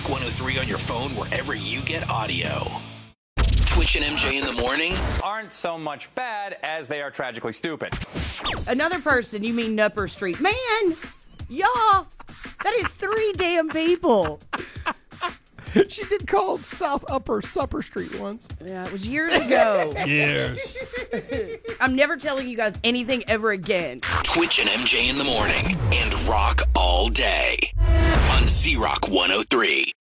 Rock 103 on your phone wherever you get audio. Twitch and MJ in the morning aren't so much bad as they are tragically stupid. Another person, you mean Nupper Street. Man, y'all, that is 3 damn people. She did call South Upper Supper Street once. Yeah, it was years ago. Years. I'm never telling you guys anything ever again. Twitch and MJ in the morning and Rock all day on Z-Rock 103.